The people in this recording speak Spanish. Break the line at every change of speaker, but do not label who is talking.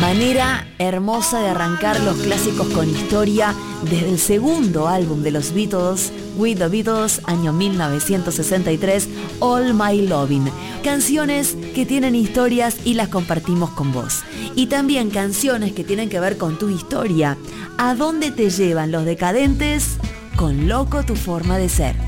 Manera hermosa de arrancar los clásicos con historia desde el segundo álbum de los Beatles, With the Beatles, año 1963, All My Lovin'. Canciones que tienen historias y las compartimos con vos. Y también canciones que tienen que ver con tu historia. ¿A dónde te llevan los Decadentes? Con Loco tu forma de ser.